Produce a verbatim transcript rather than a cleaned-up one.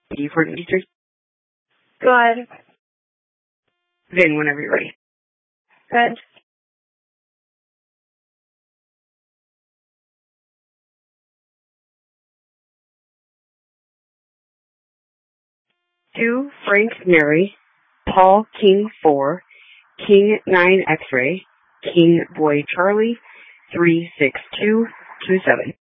D for ninety-three. Go ahead. Vin, whenever you're ready. Good. Two, Frank Mary, Paul King four, King nine X-ray, King Boy Charlie, three six two two seven.